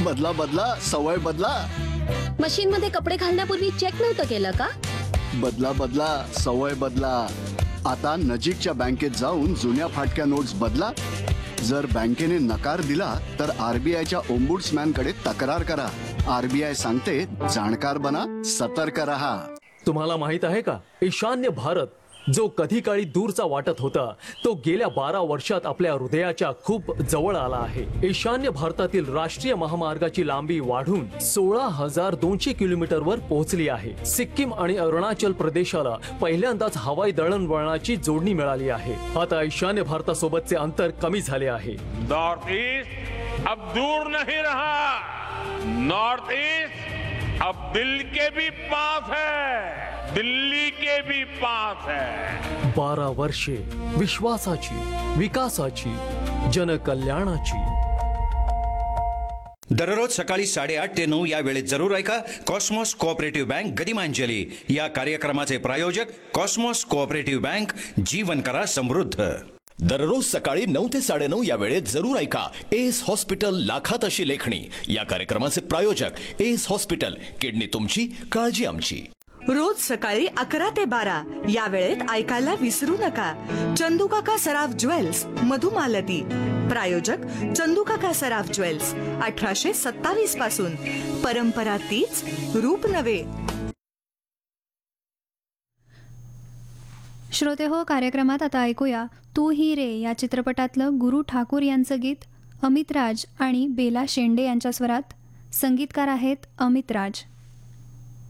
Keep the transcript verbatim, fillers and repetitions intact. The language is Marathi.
बदला बदला सवय बदला. मशीन मध्ये कपडे घालण्यापूर्वी चेक नव्हतं केलं का? बदला बदला सवय बदला. आता नजीकच्या बँकेत जाऊन जुन्या फाटक्या नोट्स बदला. जर बँकेने नकार दिला तर आरबीआयच्या ओम्बुड्समॅन कडे तक्रार करा. आरबीआय सांगते, जाणकार बना, सतर्क रहा. तुम्हाला माहित आहे का, ईशान्य भारत जो कधी काळी दूरचा वाटत होता तो गेल्या बारा वर्षात आपल्या हृदयाच्या खूप जवळ आला आहे. ईशान्य भारतातील राष्ट्रीय महामार्गाची लांबी वाढून सोळा हजार दोनशे किलोमीटर वर पोहोचली आहे. सिक्कीम आणि अरुणाचल प्रदेशाला पहिल्यांदाच हवाई दळणवळणाची जोडणी मिळाली आहे. आता ईशान्य भारतासोबतचे अंतर कमी झाले आहे. नॉर्थ ईस्ट अब दूर नहीं रहा. नॉर्थ ईस्ट अब दिल के भी पास है, दिल्ली के भी पास है. बारा वर्षे विश्वासाची, विकासाची, जनकल्याणाची. दररोज सकाळी साडेआठ ते नऊ या वेळेत जरूर ऐका कॉस्मॉस कोऑपरेटिव्ह बँक गदिमांजली. या कार्यक्रमाचे प्रायोजक कॉस्मॉस कोऑपरेटिव्ह बँक. जीवन करा समृद्ध. दररोज सकाळी नऊ ते साडेनऊ या वेळेत जरूर ऐका एस हॉस्पिटल लाखात अशी लेखणी. या कार्यक्रमाचे प्रायोजक एस हॉस्पिटल. किडनी तुमची, काळजी आमची. रोज सकाळी अकरा ते बारा या वेळेत ऐकायला विसरू नका चंदूकाका सराफ ज्वेल्स मधुमालती. प्रायोजक चंदूकाका सराफ ज्वेल्स. अठराशे सत्तावीस पासून परंपरा तीच, रूप नवे. श्रोते हो, कार्यक्रमात आता ऐकूया तू ही रे या चित्रपटातलं गुरु ठाकूर यांचं गीत. अमित राज आणि बेला शेंडे यांच्या स्वरात. संगीतकार आहेत अमित राज.